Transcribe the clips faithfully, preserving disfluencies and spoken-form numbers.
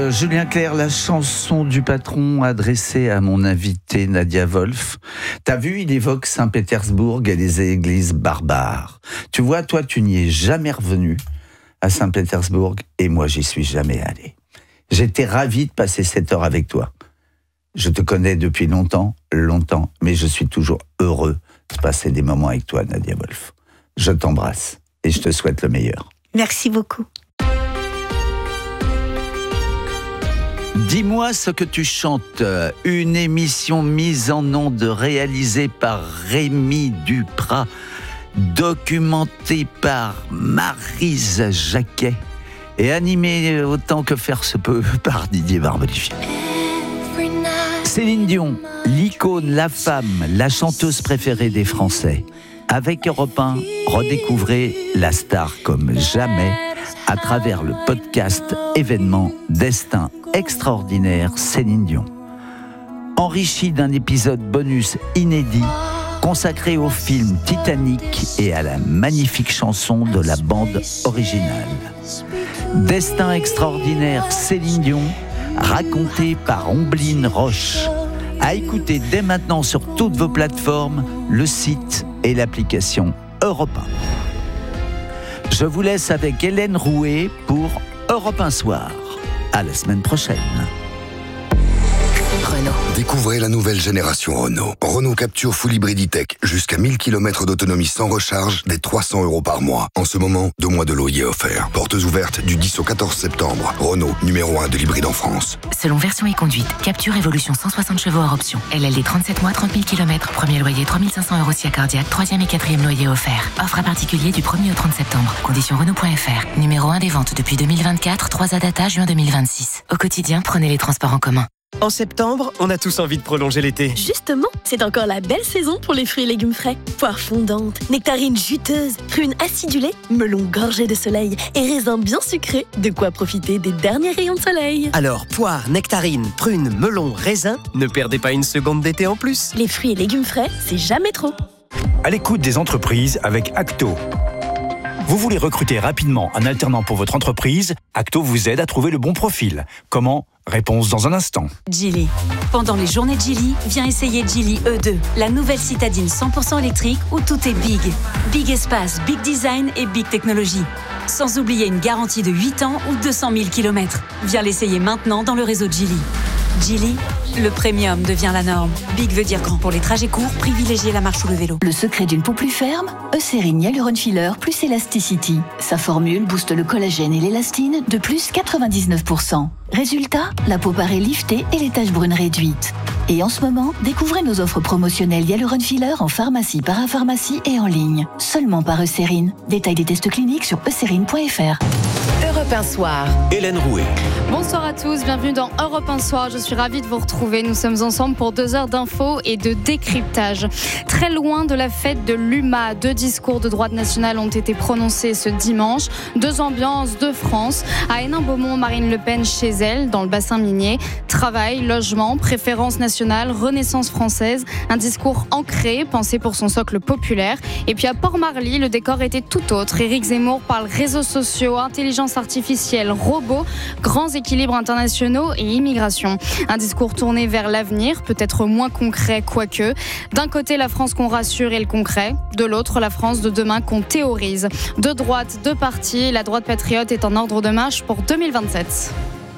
Euh, Julien Clerc, la chanson du patron adressée à mon invité Nadia Wolf. T'as vu, il évoque Saint-Pétersbourg et les églises barbares. Tu vois, toi, tu n'y es jamais revenu à Saint-Pétersbourg et moi, j'y suis jamais allé. J'étais ravi de passer cette heure avec toi. Je te connais depuis longtemps, longtemps, mais je suis toujours heureux de passer des moments avec toi, Nadia Wolf. Je t'embrasse et je te souhaite le meilleur. Merci beaucoup. Dis-moi ce que tu chantes. Une émission mise en onde réalisée par Rémi Duprat, documentée par Maryse Jacquet et animée autant que faire se peut par Didier Barbodifier. Céline Dion, l'icône, la femme, la chanteuse préférée des Français. Avec Europe un, redécouvrez la star comme jamais à travers le podcast événement Destin extraordinaire Céline Dion. Enrichi d'un épisode bonus inédit consacré au film Titanic et à la magnifique chanson de la bande originale. Destin extraordinaire Céline Dion, raconté par Ombline Roche. À écouter dès maintenant sur toutes vos plateformes, le site et l'application Europe un. Je vous laisse avec Hélène Rouet pour Europe un Soir. À la semaine prochaine. Renault. Découvrez la nouvelle génération Renault. Renault Capture Full Hybrid E-Tech. Jusqu'à mille kilomètres d'autonomie sans recharge, dès trois cents euros par mois. En ce moment, deux mois de loyer offert. Portes ouvertes du dix au quatorze septembre. Renault, numéro un de l'hybride en France. Selon version et conduite, Capture Evolution cent soixante chevaux hors option. L L D trente-sept mois, trente mille kilomètres. Premier loyer trois mille cinq cents euros si cardiaque. Troisième et quatrième loyer offert. Offre à particulier du premier au trente septembre. Conditions Renault point F R. Numéro un des ventes depuis deux mille vingt-quatre. trois A data juin deux mille vingt-six. Au quotidien, prenez les transports en commun. En septembre, on a tous envie de prolonger l'été. Justement, c'est encore la belle saison pour les fruits et légumes frais. Poires fondantes, nectarines juteuses, prunes acidulées, melons gorgés de soleil et raisins bien sucrés. De quoi profiter des derniers rayons de soleil. Alors, poires, nectarines, prunes, melons, raisins, ne perdez pas une seconde d'été en plus. Les fruits et légumes frais, c'est jamais trop. À l'écoute des entreprises avec Acto. Vous voulez recruter rapidement un alternant pour votre entreprise? Acto vous aide à trouver le bon profil. Comment? Réponse dans un instant. Geely. Pendant les journées de Geely, viens essayer Geely E deux, la nouvelle citadine cent pour cent électrique où tout est big. Big espace, big design et big technologie. Sans oublier une garantie de huit ans ou deux cent mille kilomètres. Viens l'essayer maintenant dans le réseau Geely. Geely, le premium devient la norme. Big veut dire grand. Pour les trajets courts, privilégiez la marche ou le vélo. Le secret d'une peau plus ferme? Eucérine Hyaluron Filler plus Elasticity. Sa formule booste le collagène et l'élastine de plus quatre-vingt-dix-neuf pour cent. Résultat, la peau paraît liftée et les taches brunes réduites. Et en ce moment, découvrez nos offres promotionnelles Hyaluron Filler en pharmacie, parapharmacie et en ligne. Seulement par Eucérine. Détail des tests cliniques sur eucérine point F R. Europe un Soir. Hélène Rouet. Bonsoir à tous, bienvenue dans Europe un Soir. Je suis ravie de vous retrouver. Nous sommes ensemble pour deux heures d'infos et de décryptage. Très loin de la fête de l'U M A, deux discours de droite nationale ont été prononcés ce dimanche. Deux ambiances de France. À Hénin-Beaumont, Marine Le Pen chez elle, dans le bassin minier. Travail, logement, préférence nationale, renaissance française. Un discours ancré, pensé pour son socle populaire. Et puis à Port-Marly, le décor était tout autre. Éric Zemmour parle réseaux sociaux, intelligence artificielle, robots, grands équilibres internationaux et immigration. Un discours tourné vers l'avenir, peut-être moins concret, quoique. D'un côté, la France qu'on rassure et le concret. De l'autre, la France de demain qu'on théorise. De droite, deux partis. La droite patriote est en ordre de marche pour deux mille vingt-sept.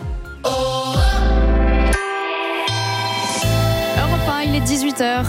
Europe un, il est dix-huit heures.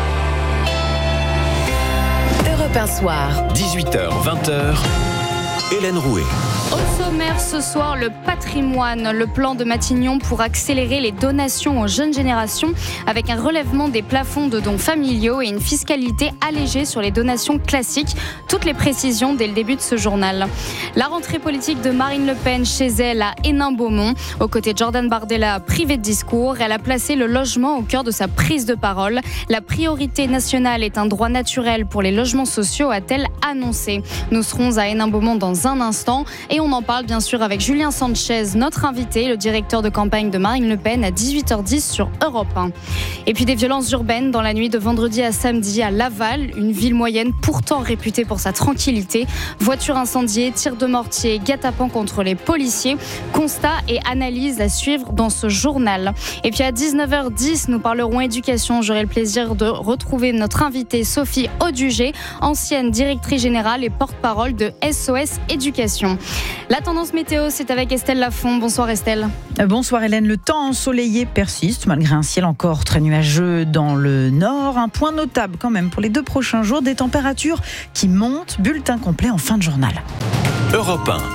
Europe un Soir. dix-huit heures, vingt heures. Hélène Rouet. Au sommaire ce soir, le patrimoine, le plan de Matignon pour accélérer les donations aux jeunes générations avec un relèvement des plafonds de dons familiaux et une fiscalité allégée sur les donations classiques. Toutes les précisions dès le début de ce journal. La rentrée politique de Marine Le Pen chez elle à Hénin-Beaumont. Aux côtés de Jordan Bardella, privée de discours, elle a placé le logement au cœur de sa prise de parole. La priorité nationale est un droit naturel pour les logements sociaux, a-t-elle annoncé. Nous serons à Hénin-Beaumont dans dans un instant. Et on en parle bien sûr avec Julien Sanchez, notre invité, le directeur de campagne de Marine Le Pen, à dix-huit heures dix sur Europe un. Et puis des violences urbaines dans la nuit de vendredi à samedi à Laval, une ville moyenne pourtant réputée pour sa tranquillité. Voitures incendiées, tirs de mortier, guet-apens contre les policiers. Constat et analyse à suivre dans ce journal. Et puis à dix-neuf heures dix, nous parlerons éducation. J'aurai le plaisir de retrouver notre invitée Sophie Audugé, ancienne directrice générale et porte-parole de S O S Éducation. La tendance météo, c'est avec Estelle Lafont. Bonsoir Estelle. Bonsoir Hélène. Le temps ensoleillé persiste malgré un ciel encore très nuageux dans le nord. Un point notable quand même pour les deux prochains jours, des températures qui montent. Bulletin complet en fin de journal. Europe un.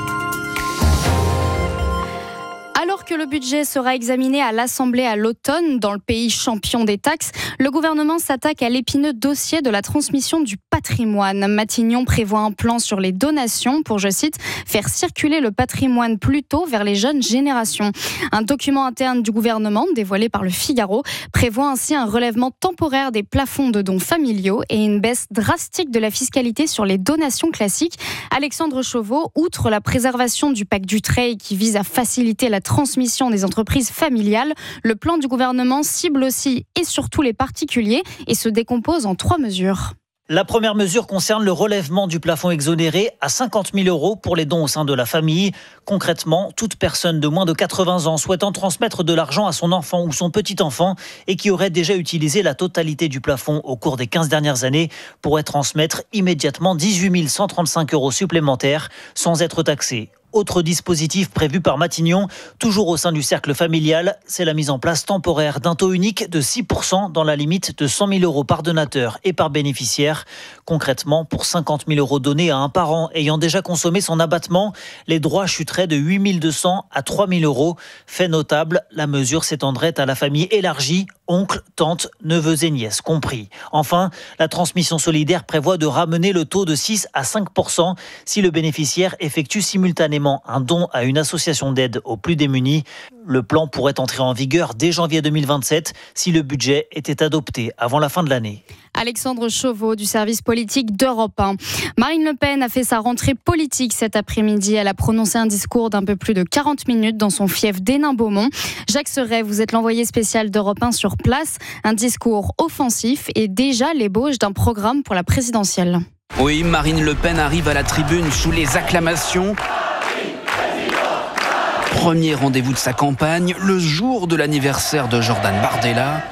Alors que le budget sera examiné à l'Assemblée à l'automne dans le pays champion des taxes, le gouvernement s'attaque à l'épineux dossier de la transmission du patrimoine. Matignon prévoit un plan sur les donations pour, je cite, faire circuler le patrimoine plus tôt vers les jeunes générations. Un document interne du gouvernement, dévoilé par le Figaro, prévoit ainsi un relèvement temporaire des plafonds de dons familiaux et une baisse drastique de la fiscalité sur les donations classiques. Alexandre Chauveau, outre la préservation du pacte Dutreil qui vise à faciliter la transmission des entreprises familiales, le plan du gouvernement cible aussi et surtout les particuliers et se décompose en trois mesures. La première mesure concerne le relèvement du plafond exonéré à cinquante mille euros pour les dons au sein de la famille. Concrètement, toute personne de moins de quatre-vingts ans souhaitant transmettre de l'argent à son enfant ou son petit-enfant et qui aurait déjà utilisé la totalité du plafond au cours des quinze dernières années pourrait transmettre immédiatement dix-huit mille cent trente-cinq euros supplémentaires sans être taxé. Autre dispositif prévu par Matignon, toujours au sein du cercle familial, c'est la mise en place temporaire d'un taux unique de six pour cent dans la limite de cent mille euros par donateur et par bénéficiaire. Concrètement, pour cinquante mille euros donnés à un parent ayant déjà consommé son abattement, les droits chuteraient de huit mille deux cents à trois mille euros. Fait notable, la mesure s'étendrait à la famille élargie, oncles, tantes, neveux et nièces compris. Enfin, la transmission solidaire prévoit de ramener le taux de six à cinq pour cent si le bénéficiaire effectue simultanément un don à une association d'aide aux plus démunis. Le plan pourrait entrer en vigueur dès janvier deux mille vingt-sept si le budget était adopté avant la fin de l'année. Alexandre Chauveau du service politique d'Europe un. Marine Le Pen a fait sa rentrée politique cet après-midi. Elle a prononcé un discours d'un peu plus de quarante minutes dans son fief d'Hénin-Beaumont. Jacques Serret, vous êtes l'envoyé spécial d'Europe un sur place. Un discours offensif et déjà l'ébauche d'un programme pour la présidentielle. Oui, Marine Le Pen arrive à la tribune sous les acclamations. Premier rendez-vous de sa campagne, le jour de l'anniversaire de Jordan Bardella.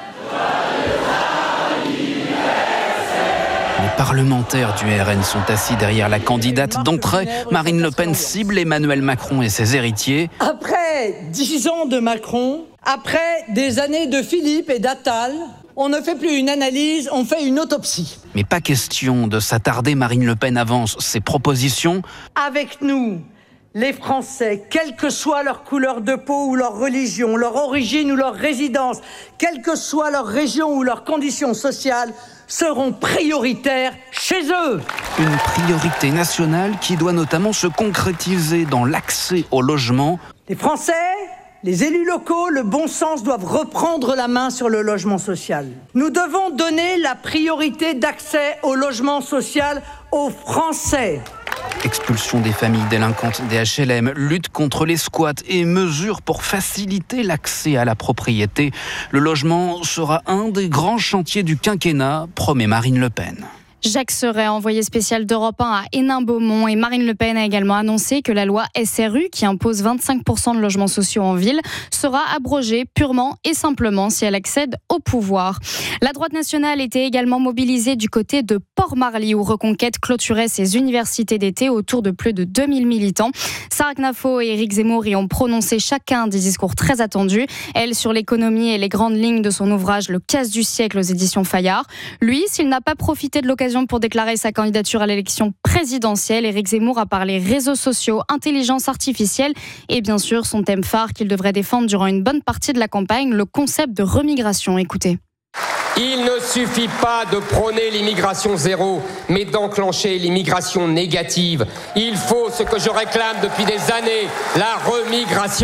Les parlementaires du R N sont assis derrière la candidate d'entrée. Marine Le Pen cible Emmanuel Macron et ses héritiers. Après dix ans de Macron, après des années de Philippe et d'Attal, on ne fait plus une analyse, on fait une autopsie. Mais pas question de s'attarder, Marine Le Pen avance ses propositions. Avec nous, les Français, quelle que soit leur couleur de peau ou leur religion, leur origine ou leur résidence, quelle que soit leur région ou leurs conditions sociales, seront prioritaires chez eux. Une priorité nationale qui doit notamment se concrétiser dans l'accès au logement. Les Français, les élus locaux, le bon sens doivent reprendre la main sur le logement social. Nous devons donner la priorité d'accès au logement social aux Français. Expulsion des familles délinquantes des H L M, lutte contre les squats et mesures pour faciliter l'accès à la propriété. Le logement sera un des grands chantiers du quinquennat, promet Marine Le Pen. Jacques Serret, envoyé spécial d'Europe un à Hénin-Beaumont, et Marine Le Pen a également annoncé que la loi S R U, qui impose vingt-cinq pour cent de logements sociaux en ville, sera abrogée purement et simplement si elle accède au pouvoir. La droite nationale était également mobilisée du côté de Port-Marly, où Reconquête clôturait ses universités d'été autour de plus de deux mille militants. Sarah Knafo et Éric Zemmour y ont prononcé chacun des discours très attendus. Elle sur l'économie et les grandes lignes de son ouvrage Le casse du siècle aux éditions Fayard. Lui, s'il n'a pas profité de l'occasion pour déclarer sa candidature à l'élection présidentielle, Éric Zemmour a parlé réseaux sociaux, intelligence artificielle et bien sûr son thème phare qu'il devrait défendre durant une bonne partie de la campagne, le concept de remigration. Écoutez. Il ne suffit pas de prôner l'immigration zéro, mais d'enclencher l'immigration négative. Il faut ce que je réclame depuis des années, la remigration.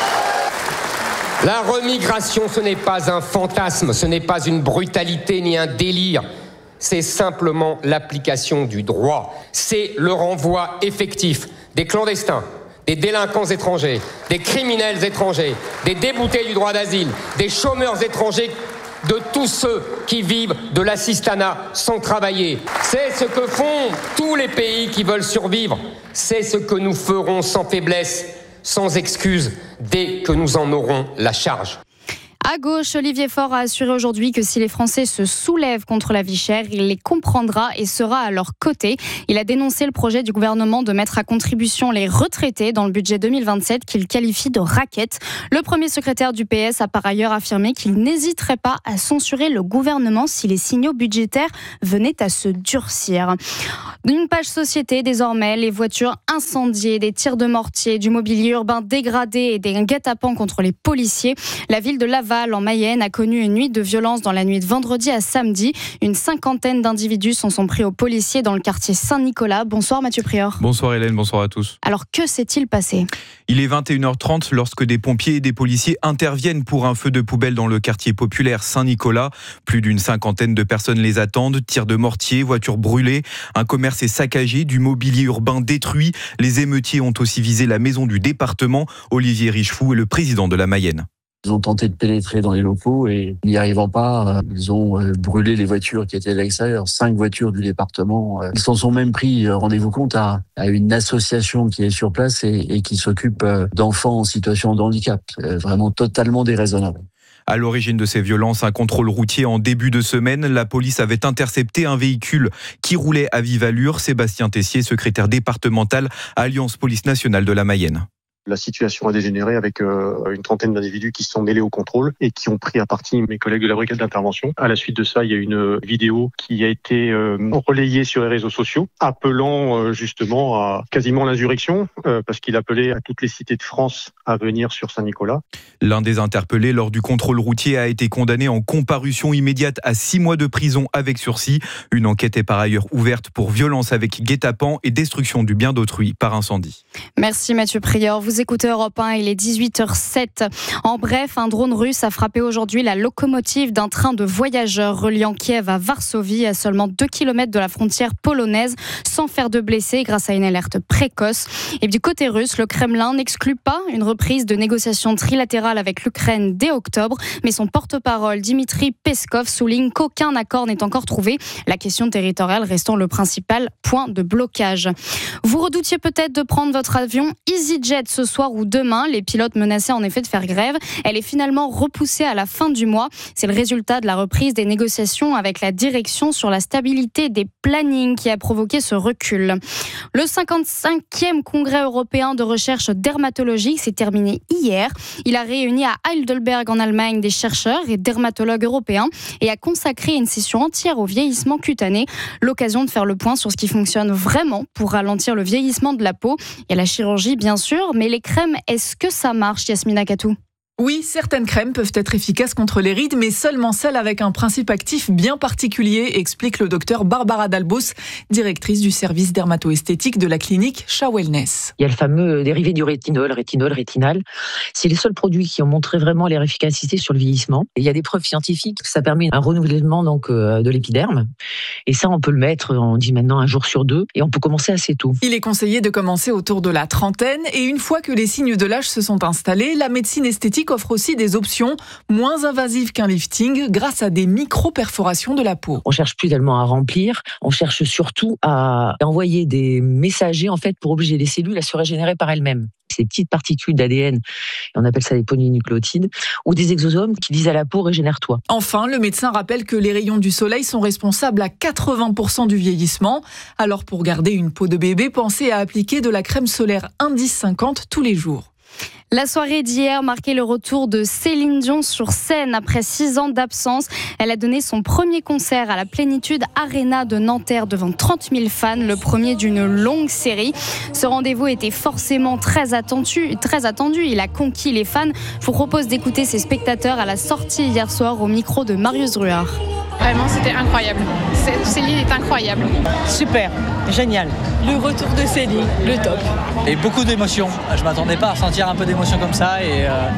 La remigration, ce n'est pas un fantasme, ce n'est pas une brutalité ni un délire. C'est simplement l'application du droit. C'est le renvoi effectif des clandestins, des délinquants étrangers, des criminels étrangers, des déboutés du droit d'asile, des chômeurs étrangers, de tous ceux qui vivent de l'assistanat sans travailler. C'est ce que font tous les pays qui veulent survivre. C'est ce que nous ferons sans faiblesse, sans excuse, dès que nous en aurons la charge. À gauche, Olivier Faure a assuré aujourd'hui que si les Français se soulèvent contre la vie chère, il les comprendra et sera à leur côté. Il a dénoncé le projet du gouvernement de mettre à contribution les retraités dans le budget deux mille vingt-sept qu'il qualifie de racket. Le premier secrétaire du P S a par ailleurs affirmé qu'il n'hésiterait pas à censurer le gouvernement si les signaux budgétaires venaient à se durcir. D'une page société, désormais, les voitures incendiées, des tirs de mortier, du mobilier urbain dégradé et des guet-apens contre les policiers. La ville de Laval en Mayenne a connu une nuit de violence dans la nuit de vendredi à samedi. Une cinquantaine d'individus s'en sont pris aux policiers dans le quartier Saint-Nicolas. Bonsoir Mathieu Prieur. Bonsoir Hélène, bonsoir à tous. Alors que s'est-il passé ? Il est vingt et une heures trente lorsque des pompiers et des policiers interviennent pour un feu de poubelle dans le quartier populaire Saint-Nicolas. Plus d'une cinquantaine de personnes les attendent. Tirs de mortier, voitures brûlées, un commerce est saccagé, du mobilier urbain détruit. Les émeutiers ont aussi visé la maison du département. Olivier Richefou est le président de la Mayenne. Ils ont tenté de pénétrer dans les locaux et n'y arrivant pas, ils ont brûlé les voitures qui étaient à l'extérieur, cinq voitures du département. Ils s'en sont même pris, rendez-vous compte, à, à une association qui est sur place et, et qui s'occupe d'enfants en situation de handicap. Vraiment totalement déraisonnable. À l'origine de ces violences, un contrôle routier en début de semaine. La police avait intercepté un véhicule qui roulait à vive allure. Sébastien Tessier, secrétaire départemental à Alliance Police Nationale de la Mayenne. La situation a dégénéré avec euh, une trentaine d'individus qui se sont mêlés au contrôle et qui ont pris à partie mes collègues de la brigade d'intervention. À la suite de ça, il y a une vidéo qui a été euh, relayée sur les réseaux sociaux, appelant euh, justement à quasiment l'insurrection, euh, parce qu'il appelait à toutes les cités de France à venir sur Saint-Nicolas. L'un des interpellés lors du contrôle routier a été condamné en comparution immédiate à six mois de prison avec sursis. Une enquête est par ailleurs ouverte pour violence avec guet-apens et destruction du bien d'autrui par incendie. Merci Mathieu Prieur. Vous écoutez Europe un, il est dix-huit heures sept. En bref, un drone russe a frappé aujourd'hui la locomotive d'un train de voyageurs reliant Kiev à Varsovie, à seulement deux kilomètres de la frontière polonaise, sans faire de blessés grâce à une alerte précoce. Et du côté russe, le Kremlin n'exclut pas une reprise de négociations trilatérales avec l'Ukraine dès octobre, mais son porte-parole Dmitri Peskov souligne qu'aucun accord n'est encore trouvé, la question territoriale restant le principal point de blocage. Vous redoutiez peut-être de prendre votre avion EasyJet ce soir ou demain. Les pilotes menaçaient en effet de faire grève. Elle est finalement repoussée à la fin du mois. C'est le résultat de la reprise des négociations avec la direction sur la stabilité des plannings qui a provoqué ce recul. Le cinquante-cinquième congrès européen de recherche dermatologique s'est terminé hier. Il a réuni à Heidelberg en Allemagne des chercheurs et dermatologues européens et a consacré une session entière au vieillissement cutané. L'occasion de faire le point sur ce qui fonctionne vraiment pour ralentir le vieillissement de la peau. Il y a la chirurgie bien sûr, mais les crèmes, est-ce que ça marche, Yasmina Katou ? Oui, certaines crèmes peuvent être efficaces contre les rides, mais seulement celles avec un principe actif bien particulier, explique le docteur Barbara Dalbos, directrice du service dermato-esthétique de la clinique Shah Wellness. Il y a le fameux dérivé du rétinol, rétinol, rétinal. C'est les seuls produits qui ont montré vraiment leur efficacité sur le vieillissement. Et il y a des preuves scientifiques que ça permet un renouvellement donc, euh, de l'épiderme. Et ça, on peut le mettre, on dit maintenant, un jour sur deux, et on peut commencer assez tôt. Il est conseillé de commencer autour de la trentaine, et une fois que les signes de l'âge se sont installés, la médecine esthétique offre aussi des options moins invasives qu'un lifting grâce à des micro-perforations de la peau. On cherche plus tellement à remplir, on cherche surtout à envoyer des messagers en fait pour obliger les cellules à se régénérer par elles-mêmes. Ces petites particules d'A D N, on appelle ça des polynucléotides, ou des exosomes qui disent à la peau régénère-toi. Enfin, le médecin rappelle que les rayons du soleil sont responsables à quatre-vingts pour cent du vieillissement. Alors pour garder une peau de bébé, pensez à appliquer de la crème solaire Indice cinquante tous les jours. La soirée d'hier marquait le retour de Céline Dion sur scène après six ans d'absence. Elle a donné son premier concert à la Plénitude Arena de Nanterre devant trente mille fans, le premier d'une longue série. Ce rendez-vous était forcément très attendu, très attendu. Il a conquis les fans. Je vous propose d'écouter ses spectateurs à la sortie hier soir au micro de Marius Ruard. Vraiment, c'était incroyable. Céline est incroyable. Super, génial. Le retour de Céline, le top. Et beaucoup d'émotions. Je ne m'attendais pas à ressentir un peu d'émotion comme ça et, euh,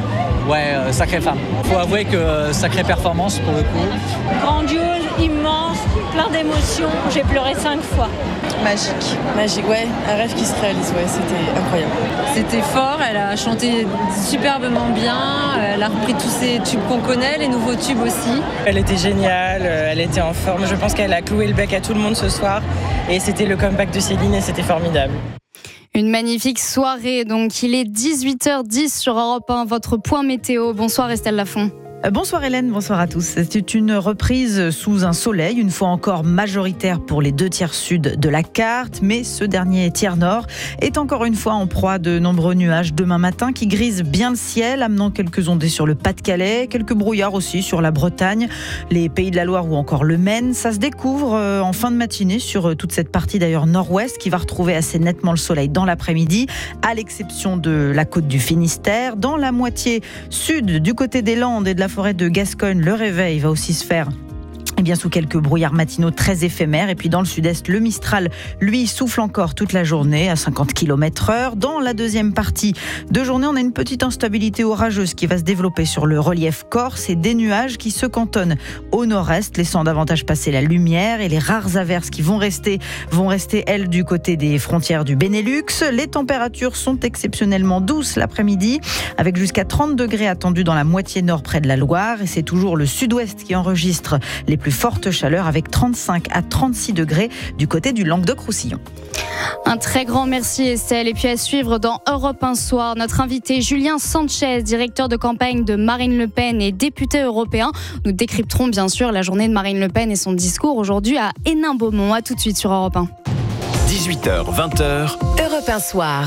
Ouais, euh, sacrée femme. Faut avouer que euh, sacrée performance pour le coup. Grandiose, immense, plein d'émotions. J'ai pleuré cinq fois. Magique, magique, ouais, un rêve qui se réalise, ouais, c'était incroyable. C'était fort, elle a chanté superbement bien, elle a repris tous ces tubes qu'on connaît, les nouveaux tubes aussi. Elle était géniale, elle était en forme, je pense qu'elle a cloué le bec à tout le monde ce soir et c'était le comeback de Céline et c'était formidable. Une magnifique soirée, donc il est dix-huit heures dix sur Europe un, votre point météo. Bonsoir Estelle Lafont. Bonsoir Hélène, bonsoir à tous. C'est une reprise sous un soleil, une fois encore majoritaire pour les deux tiers sud de la carte, mais ce dernier tiers nord est encore une fois en proie de nombreux nuages demain matin qui grisent bien le ciel, amenant quelques ondées sur le Pas-de-Calais, quelques brouillards aussi sur la Bretagne, les Pays de la Loire ou encore le Maine. Ça se découvre en fin de matinée sur toute cette partie d'ailleurs nord-ouest qui va retrouver assez nettement le soleil dans l'après-midi, à l'exception de la côte du Finistère. Dans la moitié sud, du côté des Landes et de la forêt de Gascogne, le réveil va aussi se faire Eh bien, sous quelques brouillards matinaux très éphémères. Et puis dans le sud-est, le Mistral, lui, souffle encore toute la journée à cinquante kilomètres heure. Dans la deuxième partie de journée, on a une petite instabilité orageuse qui va se développer sur le relief corse et des nuages qui se cantonnent au nord-est, laissant davantage passer la lumière. Et les rares averses qui vont rester, vont rester, elles, du côté des frontières du Benelux. Les températures sont exceptionnellement douces l'après-midi, avec jusqu'à trente degrés attendus dans la moitié nord près de la Loire. Et c'est toujours le sud-ouest qui enregistre les plus fortes chaleurs, avec trente-cinq à trente-six degrés du côté du Languedoc-Roussillon. Un très grand merci Estelle. Et puis à suivre dans Europe un soir, notre invité Julien Sanchez, directeur de campagne de Marine Le Pen et député européen. Nous décrypterons bien sûr la journée de Marine Le Pen et son discours aujourd'hui à Hénin-Beaumont. A tout de suite sur Europe un. dix-huit heures, vingt heures. Europe un soir.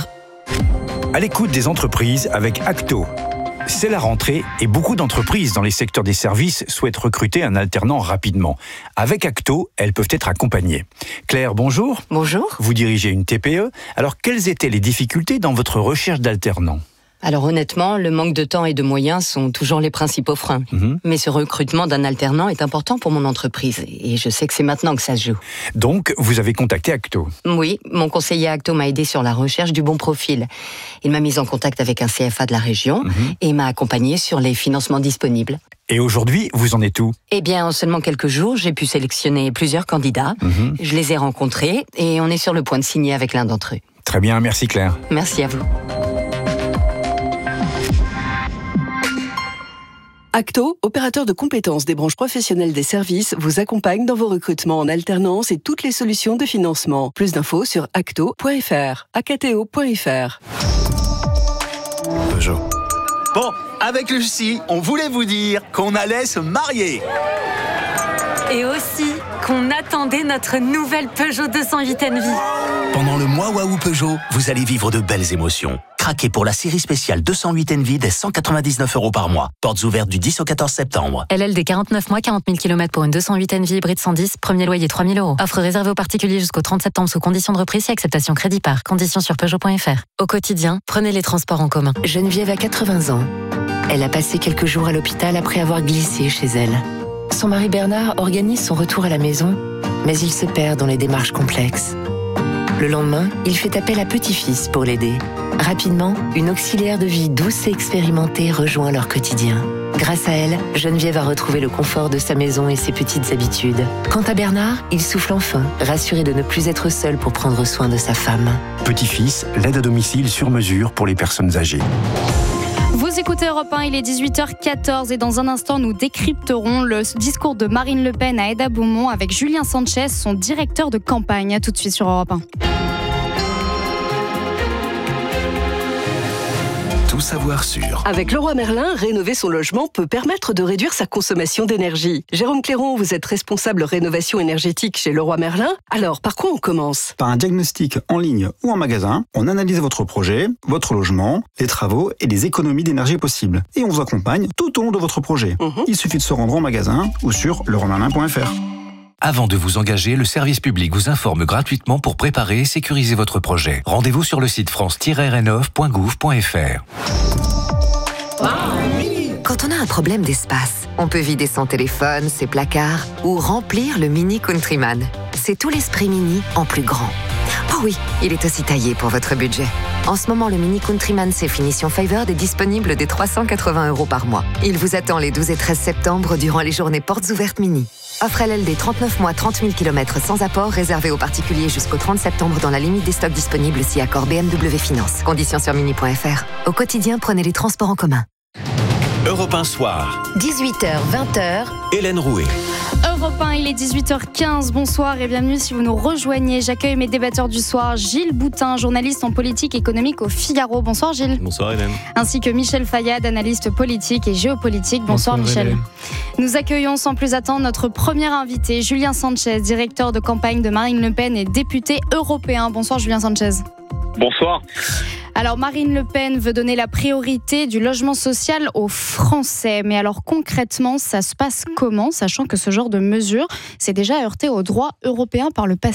À l'écoute des entreprises avec Acto. C'est la rentrée et beaucoup d'entreprises dans les secteurs des services souhaitent recruter un alternant rapidement. Avec Acto, elles peuvent être accompagnées. Claire, bonjour. Bonjour. Vous dirigez une T P E. Alors, quelles étaient les difficultés dans votre recherche d'alternants ? Alors honnêtement, le manque de temps et de moyens sont toujours les principaux freins. Mmh. Mais ce recrutement d'un alternant est important pour mon entreprise et je sais que c'est maintenant que ça se joue. Donc, vous avez contacté Acto ? Oui, mon conseiller Acto m'a aidé sur la recherche du bon profil. Il m'a mis en contact avec un C F A de la région mmh. et m'a accompagné sur les financements disponibles. Et aujourd'hui, vous en êtes où ? Eh bien, en seulement quelques jours, j'ai pu sélectionner plusieurs candidats. Mmh. Je les ai rencontrés et on est sur le point de signer avec l'un d'entre eux. Très bien, merci Claire. Merci à vous. Acto, opérateur de compétences des branches professionnelles des services, vous accompagne dans vos recrutements en alternance et toutes les solutions de financement. Plus d'infos sur acto point f r, acto point f r. Peugeot. Bon, avec Lucie, on voulait vous dire qu'on allait se marier. Et aussi qu'on attendait notre nouvelle Peugeot deux cent huit Envy. Pendant le mois Waouh Peugeot, vous allez vivre de belles émotions. Craquez pour la série spéciale deux cent huit Envy dès cent quatre-vingt-dix-neuf euros par mois. Portes ouvertes du dix au quatorze septembre. L L D quarante-neuf mois, quarante mille kilomètres pour une deux cent huit Envy hybride cent dix, premier loyer trois mille euros. Offre réservée aux particuliers jusqu'au trente septembre sous condition de reprise et acceptation crédit par. Conditions sur Peugeot point f r. Au quotidien, prenez les transports en commun. Geneviève a quatre-vingts ans. Elle a passé quelques jours à l'hôpital après avoir glissé chez elle. Son mari Bernard organise son retour à la maison, mais il se perd dans les démarches complexes. Le lendemain, il fait appel à petit-fils pour l'aider. Rapidement, une auxiliaire de vie douce et expérimentée rejoint leur quotidien. Grâce à elle, Geneviève a retrouvé le confort de sa maison et ses petites habitudes. Quant à Bernard, il souffle enfin, rassuré de ne plus être seul pour prendre soin de sa femme. Petit-fils, l'aide à domicile sur mesure pour les personnes âgées. Vous écoutez Europe un, il est dix-huit heures quatorze et dans un instant, nous décrypterons le discours de Marine Le Pen à Hénin-Beaumont avec Julien Sanchez, son directeur de campagne. À tout de suite sur Europe un. Tout savoir sur. Avec Leroy Merlin, rénover son logement peut permettre de réduire sa consommation d'énergie. Jérôme Clairon, vous êtes responsable rénovation énergétique chez Leroy Merlin. Alors, par quoi on commence ? Par un diagnostic en ligne ou en magasin. On analyse votre projet, votre logement, les travaux et les économies d'énergie possibles. Et on vous accompagne tout au long de votre projet. Mmh. Il suffit de se rendre en magasin ou sur leroy merlin point f r. Avant de vous engager, le service public vous informe gratuitement pour préparer et sécuriser votre projet. Rendez-vous sur le site france tiret rénov point gouv point f r. Quand on a un problème d'espace, on peut vider son téléphone, ses placards ou remplir le Mini Countryman. C'est tout l'esprit Mini en plus grand. Oh oui, il est aussi taillé pour votre budget. En ce moment, le Mini Countryman C finition Favored est disponible dès trois cent quatre-vingts euros par mois. Il vous attend les douze et treize septembre durant les journées portes ouvertes Mini. Offre L L D trente-neuf mois, trente mille kilomètres sans apport, réservé aux particuliers jusqu'au trente septembre dans la limite des stocks disponibles si accord B M W Finance. Conditions sur mini point f r. Au quotidien, prenez les transports en commun. Europe un Soir. dix-huit heures, vingt heures. Hélène Rouet. Europe un, il est dix-huit heures quinze. Bonsoir et bienvenue si vous nous rejoignez. J'accueille mes débatteurs du soir, Gilles Boutin, journaliste en politique économique au Figaro. Bonsoir Gilles. Bonsoir Hélène. Ainsi que Michel Fayad, analyste politique et géopolitique. Bonsoir, Bonsoir Michel. Hélène. Nous accueillons sans plus attendre notre premier invité, Julien Sanchez, directeur de campagne de Marine Le Pen et député européen. Bonsoir Julien Sanchez. Bonsoir. Alors Marine Le Pen veut donner la priorité du logement social aux Français. Mais alors concrètement, ça se passe comment, sachant que ce genre de mesure s'est déjà heurté au droit européen par le passé ?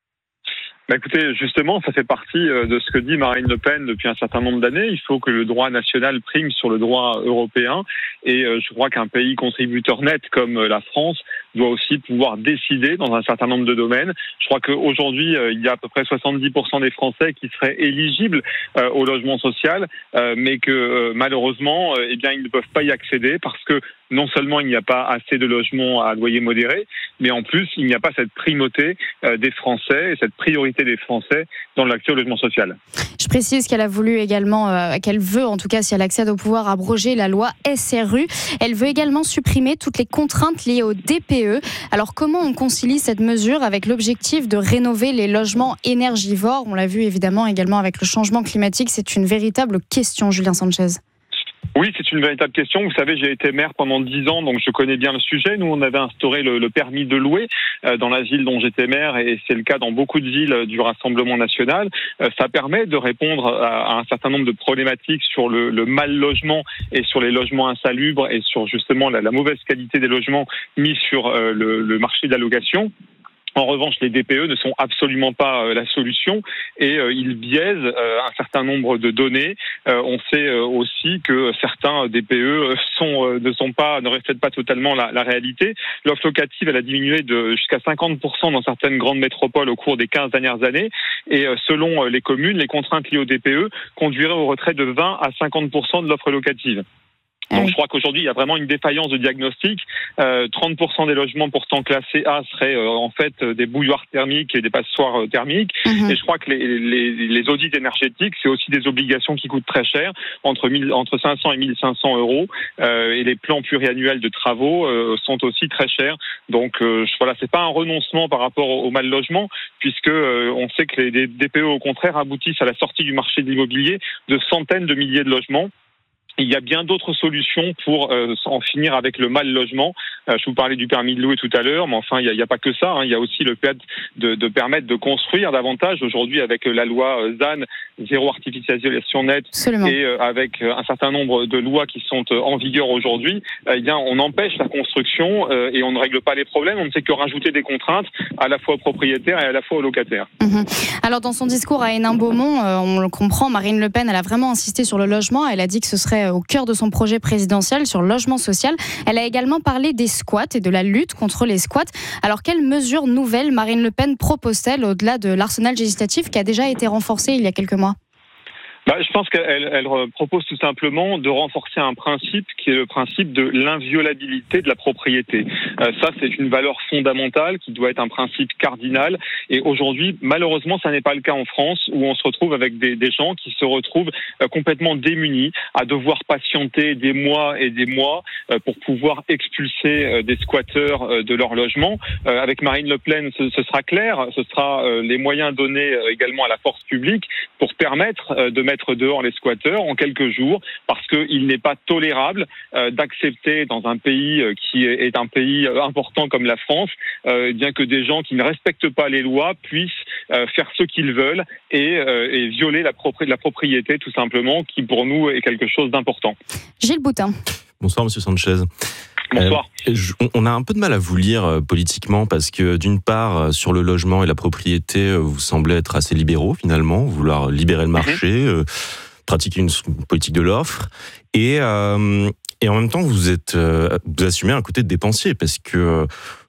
Bah écoutez, justement, ça fait partie de ce que dit Marine Le Pen depuis un certain nombre d'années. Il faut que le droit national prime sur le droit européen. Et je crois qu'un pays contributeur net comme la France doit aussi pouvoir décider dans un certain nombre de domaines. Je crois qu'aujourd'hui, il y a à peu près soixante-dix pour cent des Français qui seraient éligibles au logement social, mais que malheureusement, eh bien, ils ne peuvent pas y accéder parce que non seulement il n'y a pas assez de logements à loyer modéré, mais en plus, il n'y a pas cette primauté des Français et cette priorité des Français dans l'accès au logement social. Je précise qu'elle a voulu également, euh, qu'elle veut en tout cas, si elle accède au pouvoir, abroger la loi S R U. Elle veut également supprimer toutes les contraintes liées au D P E. Alors comment on concilie cette mesure avec l'objectif de rénover les logements énergivores ? On l'a vu évidemment également avec le changement climatique. C'est une véritable question, Julien Sanchez. Oui, c'est une véritable question. Vous savez, j'ai été maire pendant dix ans, donc je connais bien le sujet. Nous, on avait instauré le, le permis de louer euh, dans la ville dont j'étais maire, et c'est le cas dans beaucoup de villes du Rassemblement national. Euh, ça permet de répondre à, à un certain nombre de problématiques sur le, le mal logement et sur les logements insalubres et sur justement la, la mauvaise qualité des logements mis sur euh, le, le marché de la location. En revanche, les D P E ne sont absolument pas euh, la solution et euh, ils biaisent euh, un certain nombre de données. Euh, on sait euh, aussi que certains D P E sont, euh, ne sont pas, ne reflètent pas totalement la, la réalité. L'offre locative, elle a diminué de jusqu'à cinquante pour cent dans certaines grandes métropoles au cours des quinze dernières années. Et euh, selon les communes, les contraintes liées au D P E conduiraient au retrait de vingt à cinquante pour cent de l'offre locative. Donc je crois qu'aujourd'hui, il y a vraiment une défaillance de diagnostic. Euh, trente pour cent des logements pourtant classés A seraient euh, en fait des bouilloires thermiques et des passoires euh, thermiques. Mmh. Et je crois que les, les, les audits énergétiques, c'est aussi des obligations qui coûtent très cher, entre, mille, entre cinq cents et mille cinq cents euros. Euh, et les plans pluriannuels de travaux euh, sont aussi très chers. Donc euh, je, voilà, c'est pas un renoncement par rapport au, au mal logement, puisque euh, on sait que les D P E au contraire aboutissent à la sortie du marché de l'immobilier de centaines de milliers de logements. Il y a bien d'autres solutions pour euh, en finir avec le mal logement. Euh, je vous parlais du permis de louer tout à l'heure, mais enfin, il n'y a, a pas que ça. Hein. Il y a aussi le fait de, de permettre de construire davantage. Aujourd'hui, avec la loi Z A N, zéro artificialisation nette, Absolument. et euh, avec un certain nombre de lois qui sont euh, en vigueur aujourd'hui, euh, eh bien, on empêche la construction euh, et on ne règle pas les problèmes. On ne fait que rajouter des contraintes à la fois aux propriétaires et à la fois aux locataires. Mmh. Alors, dans son discours à Hénin-Beaumont, euh, on le comprend, Marine Le Pen, elle a vraiment insisté sur le logement. Elle a dit que ce serait au cœur de son projet présidentiel sur le logement social. Elle a également parlé des squats et de la lutte contre les squats. Alors, quelles mesures nouvelles Marine Le Pen propose-t-elle au-delà de l'arsenal législatif qui a déjà été renforcé il y a quelques mois ? Bah, je pense qu'elle elle propose tout simplement de renforcer un principe qui est le principe de l'inviolabilité de la propriété. Euh, ça, c'est une valeur fondamentale qui doit être un principe cardinal. Et aujourd'hui, malheureusement, ça n'est pas le cas en France, où on se retrouve avec des, des gens qui se retrouvent euh, complètement démunis, à devoir patienter des mois et des mois euh, pour pouvoir expulser euh, des squatteurs euh, de leur logement. Euh, avec Marine Le Pen, ce, ce sera clair. Ce sera euh, les moyens donnés euh, également à la force publique pour permettre euh, de mettre dehors les squatteurs en quelques jours, parce qu'il n'est pas tolérable euh, d'accepter dans un pays euh, qui est, est un pays euh, important comme la France, euh, bien que des gens qui ne respectent pas les lois puissent euh, faire ce qu'ils veulent et, euh, et violer la, propri- la propriété tout simplement, qui pour nous est quelque chose d'important. Gilles Boutin. Bonsoir Monsieur Sanchez. Bonsoir. Euh, je, on a un peu de mal à vous lire euh, politiquement parce que d'une part, euh, sur le logement et la propriété, euh, vous semblez être assez libéraux finalement, vouloir libérer le marché, mmh. euh, pratiquer une, une politique de l'offre et, euh, et en même temps vous êtes, euh, vous assumez un côté de dépensier parce que euh,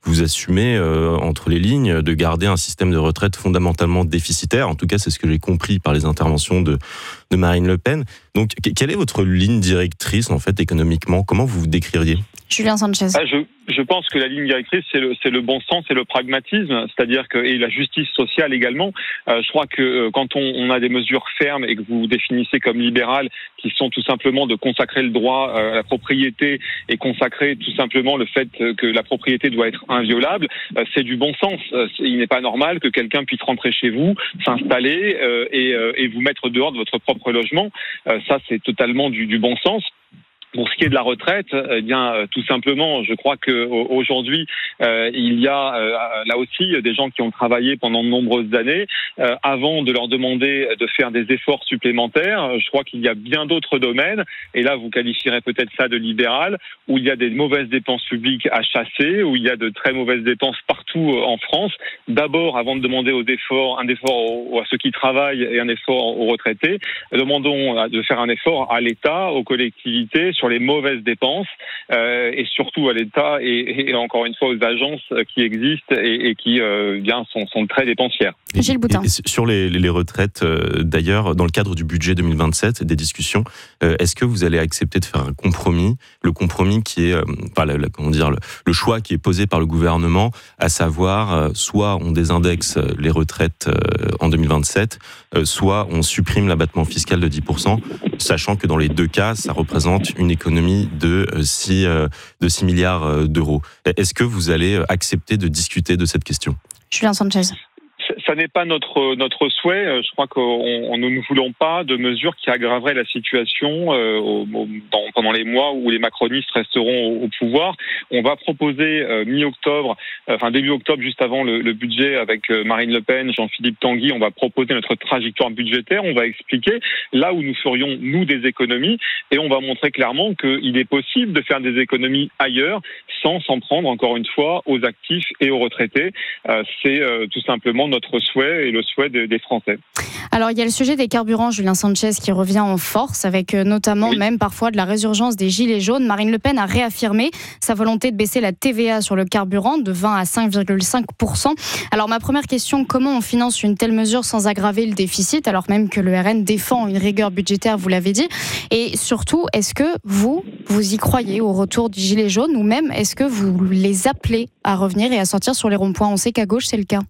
vous assumez euh, entre les lignes de garder un système de retraite fondamentalement déficitaire. En tout cas, c'est ce que j'ai compris par les interventions de, de Marine Le Pen. Donc, quelle est votre ligne directrice en fait économiquement ? Comment vous vous décririez ? Julien Sanchez. Ah, je, je pense que la ligne directrice, c'est le, c'est le bon sens et le pragmatisme, c'est-à-dire que, et la justice sociale également. Euh, je crois que euh, quand on, on a des mesures fermes et que vous définissez comme libérales, qui sont tout simplement de consacrer le droit euh, à la propriété et consacrer tout simplement le fait que la propriété doit être inviolable, euh, c'est du bon sens. Euh, il n'est pas normal que quelqu'un puisse rentrer chez vous, s'installer euh, et, euh, et vous mettre dehors de votre propre logement. Euh, ça, c'est totalement du, du bon sens. Pour ce qui est de la retraite, eh bien, euh, tout simplement, je crois que aujourd'hui, euh, il y a euh, là aussi des gens qui ont travaillé pendant de nombreuses années. Euh, avant de leur demander de faire des efforts supplémentaires, je crois qu'il y a bien d'autres domaines, et là, vous qualifierez peut-être ça de libéral, où il y a des mauvaises dépenses publiques à chasser, où il y a de très mauvaises dépenses partout en France. D'abord, avant de demander aux efforts, un effort à ceux qui travaillent et un effort aux retraités, demandons de faire un effort à l'État, aux collectivités, sur les mauvaises dépenses euh, et surtout à l'État et, et encore une fois aux agences qui existent et, et qui euh, bien sont, sont très dépensières. Gilles Boutin. Et, et sur les, les retraites, euh, d'ailleurs, dans le cadre du budget deux mille vingt-sept, des discussions, euh, est-ce que vous allez accepter de faire un compromis, le compromis qui est, euh, enfin, la, la, comment dire, le, le choix qui est posé par le gouvernement, à savoir, euh, soit on désindexe les retraites euh, en deux mille vingt-sept, euh, soit on supprime l'abattement fiscal de dix pour cent, sachant que dans les deux cas, ça représente une économie de six, de six milliards d'euros. Est-ce que vous allez accepter de discuter de cette question ? Julien Sanchez. Ça n'est pas notre notre souhait. Je crois qu'on nous ne voulons pas de mesures qui aggraveraient la situation euh, au, dans, pendant les mois où les macronistes resteront au, au pouvoir. On va proposer euh, mi-octobre, euh, enfin début octobre, juste avant le, le budget, avec euh, Marine Le Pen, Jean-Philippe Tanguy, on va proposer notre trajectoire budgétaire. On va expliquer là où nous ferions nous des économies et on va montrer clairement qu'il est possible de faire des économies ailleurs sans s'en prendre encore une fois aux actifs et aux retraités. Euh, c'est euh, tout simplement notre souhait et le souhait de, des Français. Alors, il y a le sujet des carburants, Julien Sanchez, qui revient en force, avec notamment oui. même parfois de la résurgence des gilets jaunes. Marine Le Pen a réaffirmé sa volonté de baisser la T V A sur le carburant de vingt à cinq virgule cinq pour cent. Alors, ma première question, comment on finance une telle mesure sans aggraver le déficit, alors même que le R N défend une rigueur budgétaire, vous l'avez dit. Et surtout, est-ce que vous, vous y croyez au retour du gilet jaune, ou même est-ce que vous les appelez à revenir et à sortir sur les ronds-points ? On sait qu'à gauche, c'est le cas.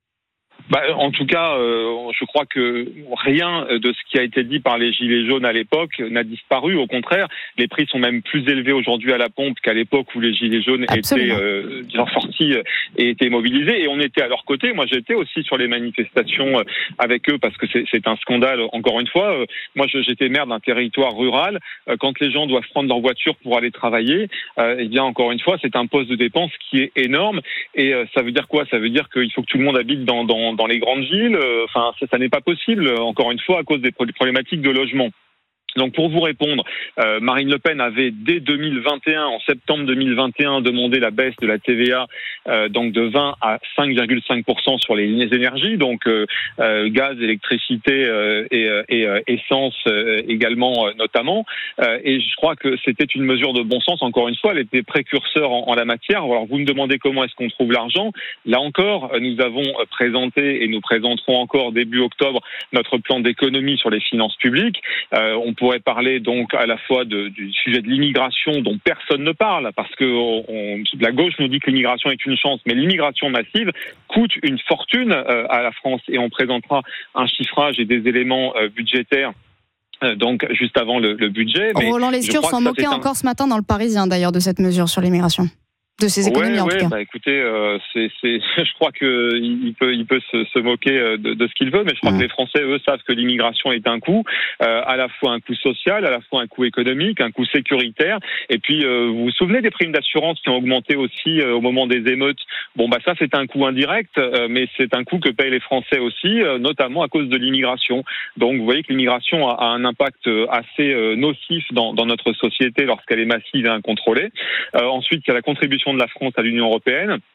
Bah, en tout cas, euh, je crois que rien de ce qui a été dit par les Gilets jaunes à l'époque n'a disparu. Au contraire, les prix sont même plus élevés aujourd'hui à la pompe qu'à l'époque où les Gilets jaunes Absolument. étaient euh, sortis et étaient mobilisés. Et on était à leur côté. Moi, j'étais aussi sur les manifestations avec eux parce que c'est, c'est un scandale. Encore une fois, euh, moi, j'étais maire d'un territoire rural. Euh, quand les gens doivent prendre leur voiture pour aller travailler, euh, eh bien, encore une fois, c'est un poste de dépense qui est énorme. Et euh, ça veut dire quoi ? Ça veut dire qu'il faut que tout le monde habite dans, dans dans les grandes villes, enfin ça, ça n'est pas possible, encore une fois, à cause des problématiques de logement. Donc pour vous répondre, euh, Marine Le Pen avait dès deux mille vingt et un, en septembre deux mille vingt et un, demandé la baisse de la T V A euh, donc de vingt à cinq virgule cinq pour cent sur les énergies, donc euh, euh, gaz, électricité euh, et, et euh, essence euh, également euh, notamment. Euh, et je crois que c'était une mesure de bon sens. Encore une fois, elle était précurseur en, en la matière. Alors vous me demandez comment est-ce qu'on trouve l'argent. Là encore, nous avons présenté et nous présenterons encore début octobre notre plan d'économie sur les finances publiques. Euh, on pourrait parler donc à la fois de, du sujet de l'immigration dont personne ne parle parce que on, la gauche nous dit que l'immigration est une chance, mais l'immigration massive coûte une fortune euh, à la France et on présentera un chiffrage et des éléments euh, budgétaires euh, donc juste avant le, le budget. Mais Roland Lescure s'en moquait encore un... ce matin dans le Parisien d'ailleurs de cette mesure sur l'immigration. De ces économies ouais, en ouais, tout cas. Bah, écoutez, euh, c'est, c'est, je crois que il peut, il peut se, se moquer de, de ce qu'il veut, mais je crois mmh. que les Français, eux, savent que l'immigration est un coût, euh, à la fois un coût social, à la fois un coût économique, un coût sécuritaire. Et puis, euh, vous vous souvenez des primes d'assurance qui ont augmenté aussi euh, au moment des émeutes. Bon, bah ça, c'est un coût indirect, euh, mais c'est un coût que payent les Français aussi, euh, notamment à cause de l'immigration. Donc, vous voyez que l'immigration a, a un impact assez euh, nocif dans, dans notre société lorsqu'elle est massive et incontrôlée. Euh, ensuite, il y a la contribution de la France à l'Union européenne.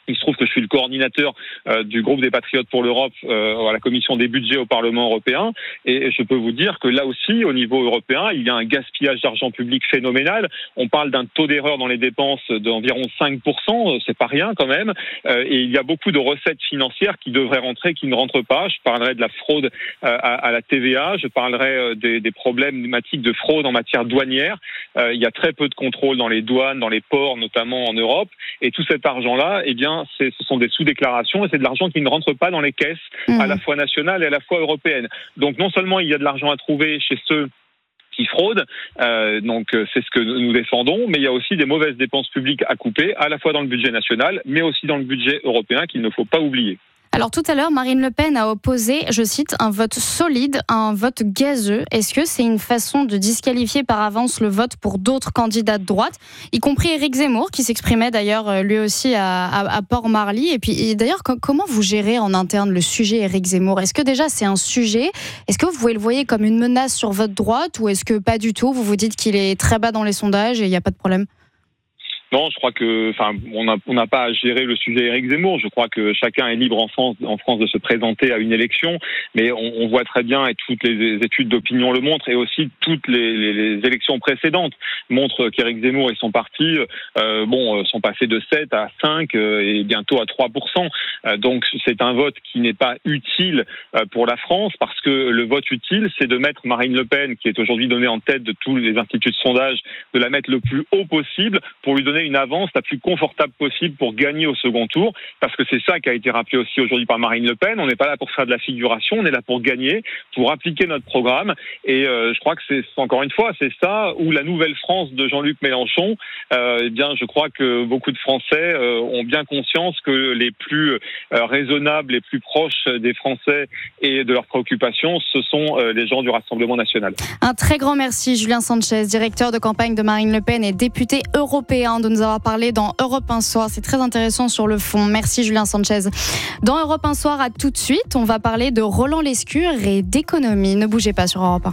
Il se trouve que je suis le coordinateur euh, du groupe des Patriotes pour l'Europe euh, à la commission des budgets au Parlement européen. Et je peux vous dire que là aussi, au niveau européen, il y a un gaspillage d'argent public phénoménal. On parle d'un taux d'erreur dans les dépenses d'environ cinq pour cent, c'est pas rien quand même. Euh, et il y a beaucoup de recettes financières qui devraient rentrer, qui ne rentrent pas. Je parlerai de la fraude euh, à, à la T V A, je parlerai euh, des, des problématiques de fraude en matière douanière. Euh, il y a très peu de contrôle dans les douanes, dans les ports, notamment en Europe. Et tout cet argent-là, eh bien, C'est, ce sont des sous-déclarations et c'est de l'argent qui ne rentre pas dans les caisses mmh. à la fois nationales et à la fois européennes. Donc non seulement il y a de l'argent à trouver chez ceux qui fraudent, euh, donc c'est ce que nous défendons, mais il y a aussi des mauvaises dépenses publiques à couper, à la fois dans le budget national, mais aussi dans le budget européen qu'il ne faut pas oublier. Alors tout à l'heure, Marine Le Pen a opposé, je cite, un vote solide à un vote gazeux. Est-ce que c'est une façon de disqualifier par avance le vote pour d'autres candidats de droite, y compris Éric Zemmour, qui s'exprimait d'ailleurs lui aussi à, à, à Port-Marly. Et puis et d'ailleurs, comment vous gérez en interne le sujet Éric Zemmour ? Est-ce que déjà c'est un sujet ? Est-ce que vous pouvez le voir comme une menace sur votre droite ou est-ce que pas du tout ? Vous vous dites qu'il est très bas dans les sondages et il n'y a pas de problème ? Non, je crois que, enfin, on n'a on n'a pas à gérer le sujet Éric Zemmour. Je crois que chacun est libre en France, en France de se présenter à une élection, mais on, on voit très bien, et toutes les études d'opinion le montrent, et aussi toutes les, les, les élections précédentes montrent qu'Éric Zemmour et son parti, euh, bon, sont passés de sept à cinq euh, et bientôt à trois pour cent. Euh, donc, c'est un vote qui n'est pas utile euh, pour la France, parce que le vote utile, c'est de mettre Marine Le Pen, qui est aujourd'hui donnée en tête de tous les instituts de sondage, de la mettre le plus haut possible pour lui donner une avance la plus confortable possible pour gagner au second tour, parce que c'est ça qui a été rappelé aussi aujourd'hui par Marine Le Pen. On n'est pas là pour faire de la figuration, on est là pour gagner, pour appliquer notre programme, et euh, je crois que c'est, encore une fois, c'est ça, où la nouvelle France de Jean-Luc Mélenchon, euh, eh bien, je crois que beaucoup de Français euh, ont bien conscience que les plus euh, raisonnables, les plus proches des Français et de leurs préoccupations, ce sont euh, les gens du Rassemblement national. Un très grand merci, Julien Sanchez, directeur de campagne de Marine Le Pen et député européen, de nous avoir parlé dans Europe un Soir. C'est très intéressant sur le fond. Merci Julien Sanchez. Dans Europe un Soir, à tout de suite, on va parler de Roland Lescure et d'économie. Ne bougez pas sur Europe un.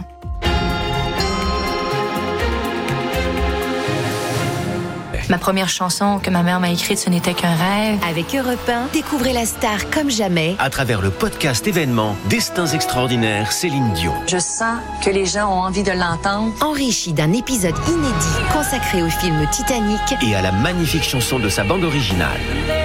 Ma première chanson que ma mère m'a écrite, ce n'était qu'un rêve. Avec Europe un, découvrez la star comme jamais. À travers le podcast événement Destins extraordinaires, Céline Dion. Je sens que les gens ont envie de l'entendre. Enrichi d'un épisode inédit consacré au film Titanic. Et à la magnifique chanson de sa bande originale.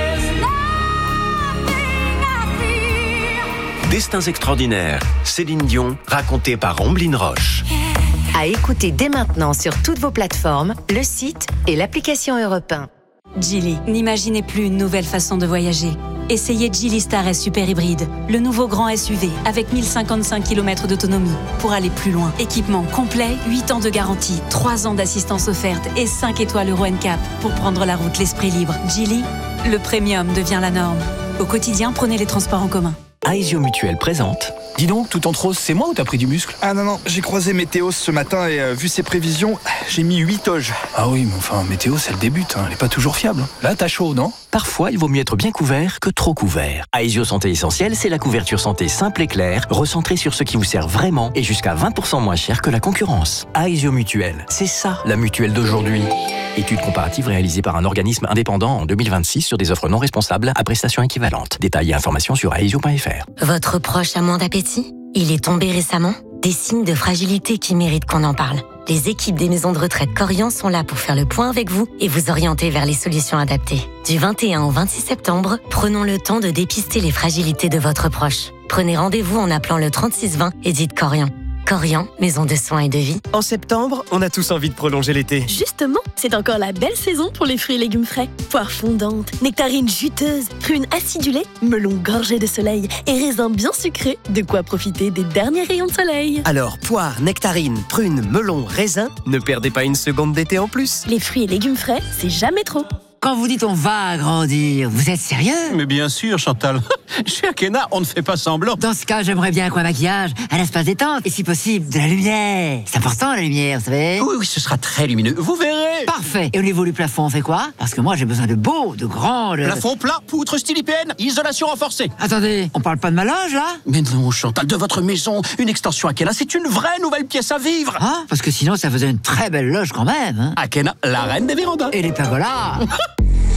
Destins extraordinaires, Céline Dion, raconté par Omblin Roche. À écouter dès maintenant sur toutes vos plateformes, le site et l'application Europe un. Geely, n'imaginez plus une nouvelle façon de voyager. Essayez Geely Star S Super Hybride, le nouveau grand S U V avec mille cinquante-cinq kilomètres d'autonomie pour aller plus loin. Équipement complet, huit ans de garantie, trois ans d'assistance offerte et cinq étoiles Euro N C A P pour prendre la route l'esprit libre. Geely, le premium devient la norme. Au quotidien, prenez les transports en commun. Aesio Mutuel présente. Dis donc, tout en rose, c'est moi ou t'as pris du muscle? Ah non, non, j'ai croisé Météos ce matin et euh, vu ses prévisions, j'ai mis huit toges. Ah oui, mais enfin, Météos, elle débute, hein, elle est pas toujours fiable. Là, t'as chaud, non? Parfois, il vaut mieux être bien couvert que trop couvert. Aesio Santé Essentielle, c'est la couverture santé simple et claire, recentrée sur ce qui vous sert vraiment et jusqu'à vingt pour cent moins cher que la concurrence. Aesio Mutuel, c'est ça, la mutuelle d'aujourd'hui. Étude comparative réalisée par un organisme indépendant en deux mille vingt-six sur des offres non responsables à prestations équivalentes. Détails et informations sur aesio point f r. Votre proche a moins d'appétit? Il est tombé récemment? Des signes de fragilité qui méritent qu'on en parle. Les équipes des maisons de retraite Corian sont là pour faire le point avec vous et vous orienter vers les solutions adaptées. Du vingt et un au vingt-six septembre, prenons le temps de dépister les fragilités de votre proche. Prenez rendez-vous en appelant le trente-six vingt et dites Corian. Corian, maison de soins et de vie. En septembre, on a tous envie de prolonger l'été. Justement, c'est encore la belle saison pour les fruits et légumes frais. Poires fondantes, nectarines juteuses, prunes acidulées, melons gorgés de soleil et raisins bien sucrés. De quoi profiter des derniers rayons de soleil. Alors, poires, nectarines, prunes, melons, raisins, ne perdez pas une seconde d'été en plus. Les fruits et légumes frais, c'est jamais trop. Quand vous dites on va agrandir, vous êtes sérieux? Mais bien sûr, Chantal. Chez Akena, on ne fait pas semblant. Dans ce cas, j'aimerais bien qu'un maquillage, un espace détente, et si possible, de la lumière. C'est important, la lumière, vous savez? Oui, oui, ce sera très lumineux. Vous verrez. Parfait. Et au niveau du plafond, on fait quoi? Parce que moi, j'ai besoin de beau, de grand... De... Plafond plat, poutre style I P N, isolation renforcée. Attendez, on parle pas de ma loge, là? Mais non, Chantal, de votre maison, une extension Akena, c'est une vraie nouvelle pièce à vivre. Ah, parce que sinon, ça faisait une très belle loge quand même. Hein. Akena, la reine des vérandas. Et les pergolas.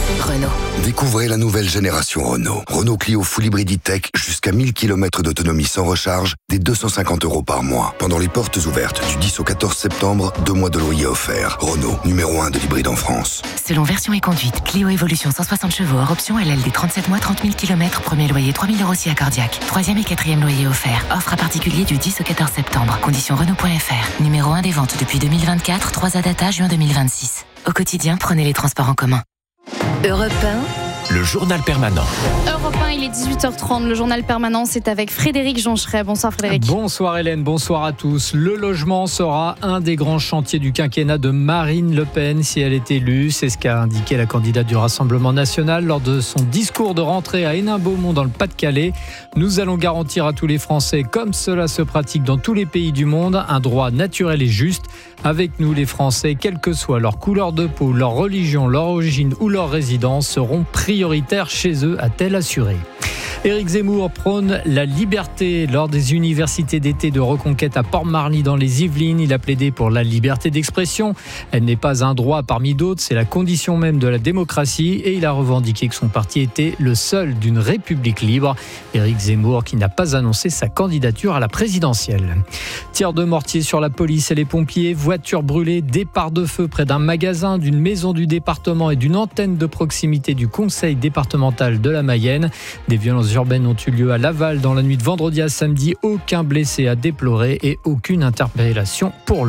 Renault. Découvrez la nouvelle génération Renault. Renault Clio Full Hybrid E-Tech, jusqu'à mille kilomètres d'autonomie sans recharge, dès deux cent cinquante euros par mois. Pendant les portes ouvertes du dix au quatorze septembre, deux mois de loyer offerts. Renault, numéro un de l'hybride en France. Selon version et conduite, Clio Evolution cent soixante chevaux hors option L L D trente-sept mois, trente mille kilomètres, premier loyer trois mille euros si accordiaque. Troisième et quatrième loyer offert. Offre à particulier du dix au quatorze septembre. Conditions Renault point F R. Numéro un des ventes depuis deux mille vingt-quatre, trois A data juin deux mille vingt-six. Au quotidien, prenez les transports en commun. Europe un, le journal permanent. Europe un, il est dix-huit heures trente. Le journal permanent, c'est avec Frédéric Joncheret. Bonsoir Frédéric. Bonsoir Hélène, bonsoir à tous. Le logement sera un des grands chantiers du quinquennat de Marine Le Pen si elle est élue. C'est ce qu'a indiqué la candidate du Rassemblement national lors de son discours de rentrée à Hénin-Beaumont dans le Pas-de-Calais. Nous allons garantir à tous les Français, comme cela se pratique dans tous les pays du monde, un droit naturel et juste. Avec nous, les Français, quelle que soit leur couleur de peau, leur religion, leur origine ou leur résidence, seront prioritaires chez eux, a-t-elle assuré. Éric Zemmour prône la liberté lors des universités d'été de Reconquête à Port-Marly dans les Yvelines. Il a plaidé pour la liberté d'expression. Elle n'est pas un droit parmi d'autres, c'est la condition même de la démocratie. Et il a revendiqué que son parti était le seul d'une république libre. Éric Zemmour qui n'a pas annoncé sa candidature à la présidentielle. Tir de mortier sur la police et les pompiers, voitures brûlées, départ de feu près d'un magasin, d'une maison du département et d'une antenne de proximité du conseil départemental de la Mayenne. Des violences urbaines ont eu lieu à Laval dans la nuit de vendredi à samedi. Aucun blessé à déplorer et aucune interpellation pour le